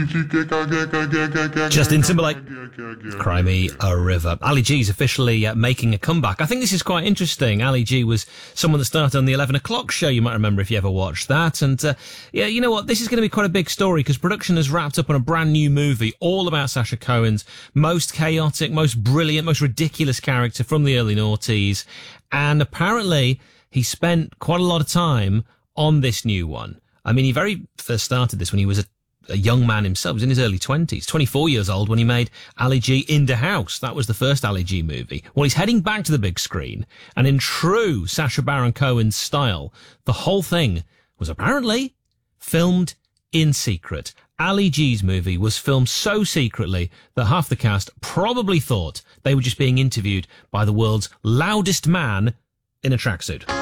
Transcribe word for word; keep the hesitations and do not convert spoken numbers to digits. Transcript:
Justin Timberlake, Cry Me a River. Ali G's officially uh, making a comeback. I think this is quite interesting. Ali G was someone that started on the eleven o'clock show. You might remember if you ever watched that. And uh, yeah, you know what? This is going to be quite a big story because production has wrapped up on a brand new movie all about Sacha Cohen's most chaotic, most brilliant, most ridiculous character from the early noughties. And apparently he spent quite a lot of time on this new one. I mean, he very first started this when he was a a young man himself. He was in his early twenties, twenty-four years old when he made Ali G in the House. That was the first Ali G movie. Well, he's heading back to the big screen, and in true Sacha Baron Cohen's style, the whole thing was apparently filmed in secret. Ali G's movie was filmed so secretly that half the cast probably thought they were just being interviewed by the world's loudest man in a tracksuit.